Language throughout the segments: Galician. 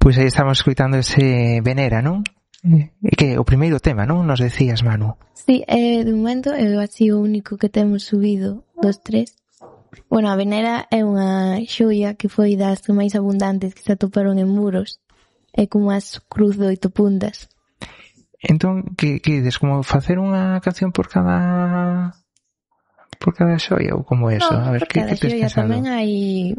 Pois aí estamos escoitando ese Venera, non? Que o primeiro tema, non? Nos decías, Manu. Sí, de momento é así o único que temos subido dos tres. Bueno, a Venera é unha xoia que foi das máis abundantes que se atoparon en muros. É como as cruz de 8 puntas. Entón, que dices? Como facer unha canción por cada xoia ou como eso? No, A ver, por cada que tes xoia pensado? tamén hai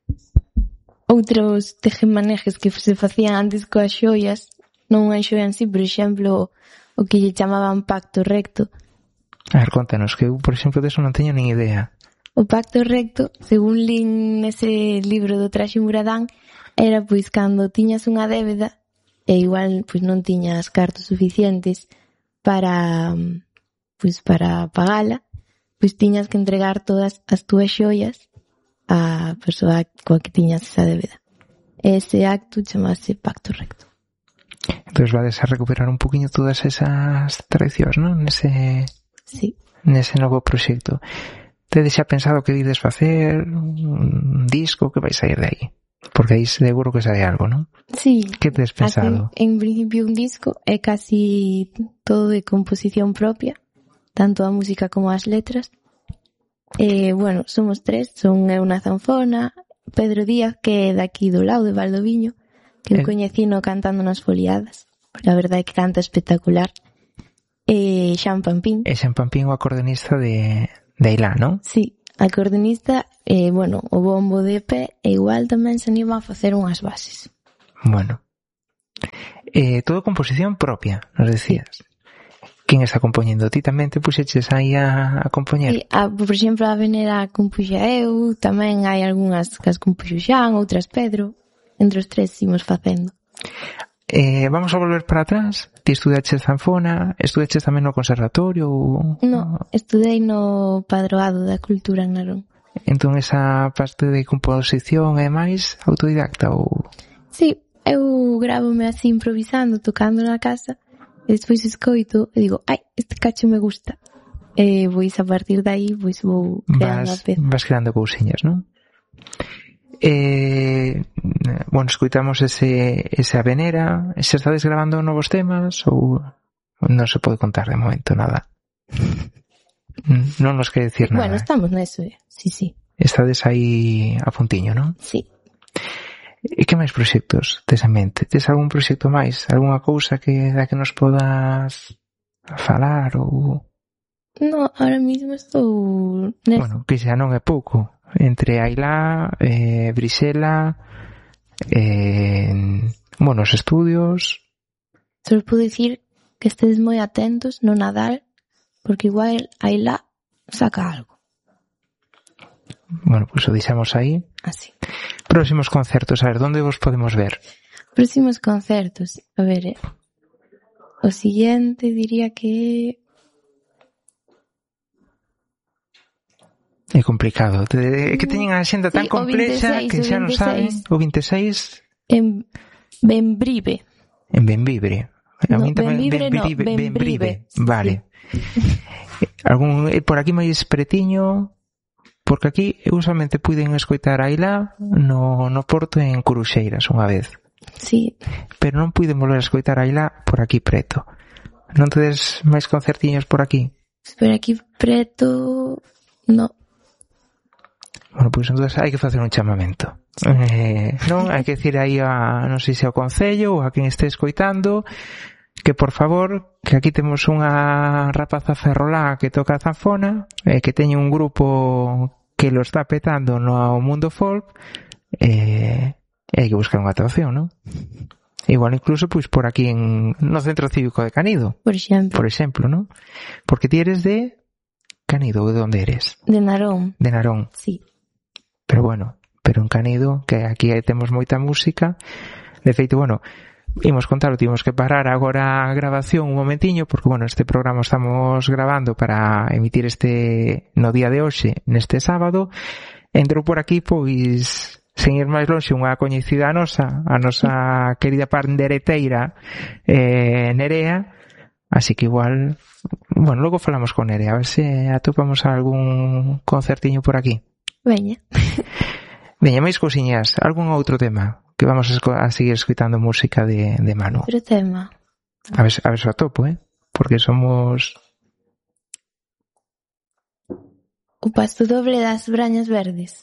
outros tejemanejes que se facían antes coas xoias. Non unha xoia en sí, por exemplo, o que lle chamaban pacto recto. A ver, contanos, que eu, por exemplo, deso non teño nin idea. O pacto recto, según lín nese libro do Traxe Muradán, era pois cando tiñas unha débeda e igual pois non tiñas cartos suficientes para pagala, pois tiñas que entregar todas as túas xoias á persoa coa que tiñas esa débeda. Ese acto chamase pacto recto. Entón vades a recuperar un poquinho todas esas tradicións, non? Sí. Nese novo proxecto. Tedes xa pensado que ides facer un disco que vai sair de aí? Porque aí seguro que sabe algo, non? Sí. Que tedes pensado? En principio un disco é casi todo de composición propia, tanto a música como as letras. Bueno, somos tres, son eu na zanfona, Pedro Díaz, que é daqui do lado de Valdoviño, que eu coñecino cantando nas foliadas, porque a verdade é que canta espectacular. Xan Pampín. E Xan Pampín o acordeonista de Ailá, non? Sí, acordeonista, bueno, o bombo de pé, e igual tamén se anima a facer unhas bases. Bueno. Todo composición propia, nos decías. Sí. Quen está compoñendo? Ti tamén te puxeches aí a compoñer? Sí, por exemplo, a Venera compuxa eu, tamén hai algunhas que as compuxo Xan, outras Pedro. Entre os tres imos facendo. Vamos a volver para atrás. Ti estudaches zanfona, estudaches tamén no conservatorio? No, estudei no Padroado da Cultura en Narón. Entón esa parte de composición é máis autodidacta ou? Sí, eu gravome así improvisando, tocando na casa, e despois escoito e digo, ai, este cacho me gusta. E pois a partir de aí pois vou creando a peza. Vas creando cousiñas, non? Bueno, escoitamos esa Venera. Se estades grabando novos temas ou non se pode contar de momento nada? Non nos quere decir nada. Bueno, estamos neso, sí. Estades aí a puntiño, non? Sí. E que máis proxectos tes en mente? Tes algún proxecto máis? Algúna cousa da que nos podas falar ou? No, ahora mismo estou neso. Bueno, que xa non é pouco. Entre Ailá, Brisela, bueno, os estudios. Só podo dicir que estedes moi atentos no Nadal, porque igual Ailá saca algo. Bueno, pues o deixamos aí. Así. Próximos concertos, a ver, onde vos podemos ver? Próximos concertos, a ver, o siguiente diría que... É complicado. Que teñen a xenda tan complexa que xa non saben. O 26 en Bembrive. En Bembrive. A mí tamén Bembrive. Vale. Algún por aquí máis pretiño, porque aquí usualmente puiden escoitar a Ailá no Porto en Curuxeiras unha vez. Sí. Pero non puiden volver a escoitar a Ailá por aquí preto. Non tedes máis concertiños por aquí? Por aquí preto... No. Bueno, pois entonces hai que facer un chamamento. Non, hai que decir aí non sei se ao concello ou a quen este escoitando que por favor, que aquí temos unha rapaza ferrolá que toca a zanfona, que teñe un grupo que lo está petando no mundo folk, e hai que buscar unha actuación, non? Igual incluso pois por aquí no Centro Cívico de Canido. Por exemplo, non? Porque ti eres de Canido, ou de onde eres? De Narón. De Narón. Sí. Pero bueno, en Canido, que aquí temos moita música. De feito, bueno, imos contarlo, tivemos que parar agora a grabación un momentiño, porque, bueno, este programa estamos grabando para emitir no día de hoxe, neste sábado. Entrou por aquí, pois, sen ir máis lonxe, unha coñecida a nosa querida pandereteira Nerea, así que igual, bueno, logo falamos con Nerea, a ver se atopamos algún concertiño por aquí. Veña. Veña, máis cousiñas, algún outro tema que vamos a seguir escuitando música de Manu. Outro tema. A ver se o atopo, porque somos... O pasto doble das brañas verdes.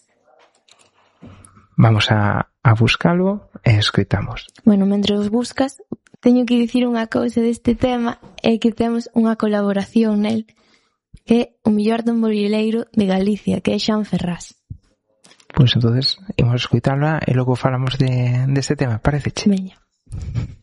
Vamos a buscalo e escoitamos. Bueno, mentre os buscas, teño que dicir unha cousa deste tema, é que temos unha colaboración nel, que é o mellor tamborileiro de Galicia, que é Xan Ferrás. Pois entonces, imos escoitala e logo falamos deste tema, pareceche? Veña.